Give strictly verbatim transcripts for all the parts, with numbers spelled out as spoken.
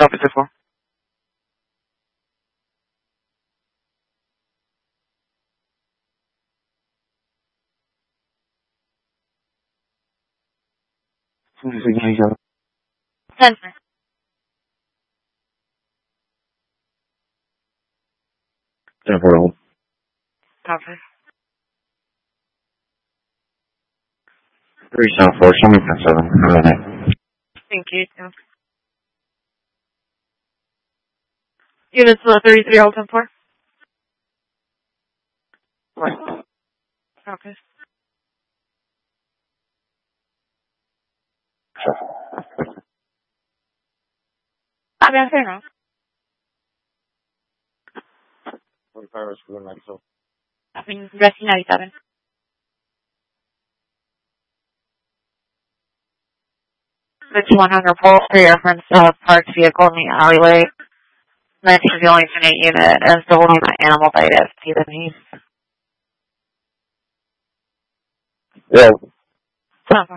Copy, two four. ten. ten four. Copy. three seven four, show me ten seven. Thank you. Units uh, thirty-three, hold ten four. Right. Okay. I mean, fair enough. forty-five hours for the night, so. I mean, rescue ninety-seven. fifty-one hundred Pulse, for reference, uh, parked vehicle in the alleyway. Next to the only unit unit is the one animal bite F T that needs. Yeah. So,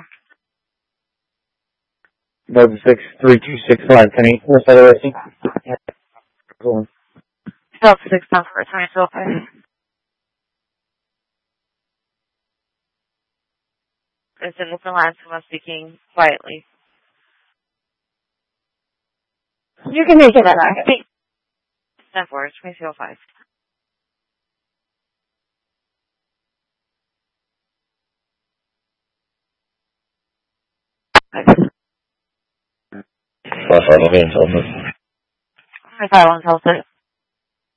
Node six three two six five ten eight. Where's that racing? Going. so six times for twenty so far. It's an open line, so I'm speaking quietly. You can make it at that. ten four, twenty oh five. Plus, I don't know. My silence, I'll sit.